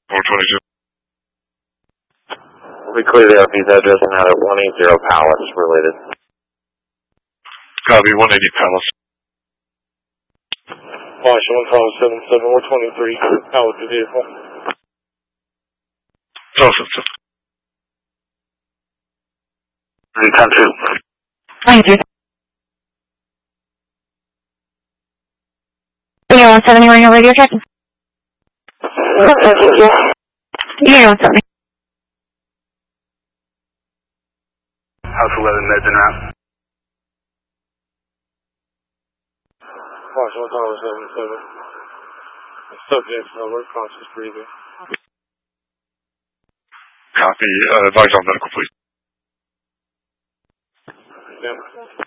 422. We clear the RP's address and out at 180 Palace related. Copy, 180 Palace. Washington 177, we're 23, out with the vehicle. Awesome. 310-2. Thank you. 170, ring a radio check. 170. 170. House 11, meds and wrap. Washington 177. Subject, we're conscious breathing. Copy, advise on medical, please. Yeah.